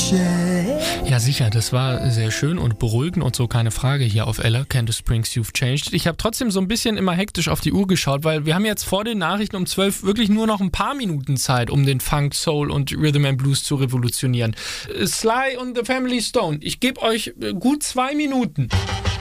Ja, sicher, das war sehr schön und beruhigend und so, keine Frage, hier auf Ella, Candice Springs You've Changed. Ich habe trotzdem so ein bisschen immer hektisch auf die Uhr geschaut, weil wir haben jetzt vor den Nachrichten um 12 wirklich nur noch ein paar Minuten Zeit, um den Funk, Soul und Rhythm and Blues zu revolutionieren. Sly und The Family Stone, ich gebe euch gut 2 Minuten.